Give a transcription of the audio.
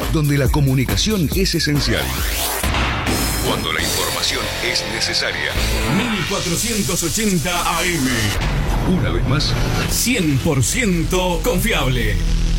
donde la comunicación es esencial. Cuando la información es necesaria. 1480 AM. Una vez más, 100% confiable.